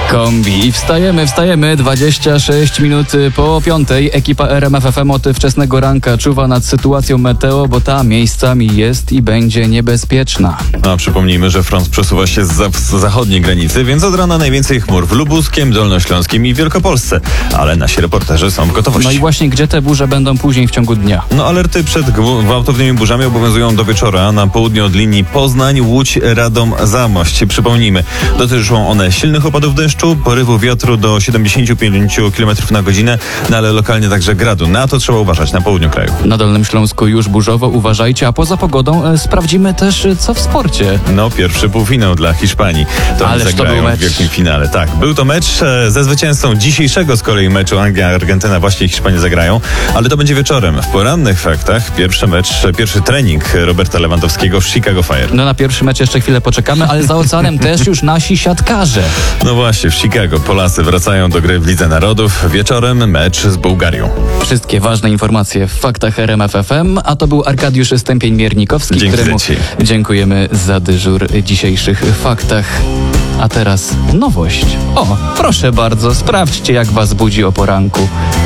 Kombi. I wstajemy. 26 minut po 5. Ekipa RMF FM od wczesnego ranka czuwa nad sytuacją meteo, bo ta miejscami jest i będzie niebezpieczna. A przypomnijmy, że front przesuwa się z zachodniej granicy, więc od rana najwięcej chmur w Lubuskiem, Dolnośląskim i Wielkopolsce. Ale nasi reporterzy są w gotowości. No i właśnie gdzie te burze będą później w ciągu dnia? No alerty przed gwałtownymi burzami obowiązują do wieczora na południu od linii Poznań, Łódź, Radom, Zamość. Przypomnijmy, dotyczą one silnych opadów deszczu, porywu wiatru do 75 km na godzinę, no ale lokalnie także gradu. Na to trzeba uważać na południu kraju. Na Dolnym Śląsku już burzowo, uważajcie, a poza pogodą sprawdzimy też co w sporcie. No, pierwszy półfinał dla Hiszpanii. To Ależ zagrają to był mecz. w wielkim finale. Tak, był to mecz ze zwycięzcą dzisiejszego z kolei meczu Anglia-Argentyna. Właśnie Hiszpanie zagrają, ale to będzie wieczorem. W porannych faktach pierwszy trening Roberta Lewandowskiego w Chicago Fire. No na pierwszy mecz jeszcze chwilę poczekamy, ale za oceanem też już nasi siatkarze. No właśnie, w Chicago Polacy wracają do gry w Lidze Narodów. Wieczorem mecz z Bułgarią. Wszystkie ważne informacje w faktach RMF FM, a to był Arkadiusz Stępień-Miernikowski, Dzięki któremu ci. dziękujemy za dyżur dzisiejszych faktach. A teraz nowość. O, proszę bardzo, sprawdźcie jak was budzi o poranku.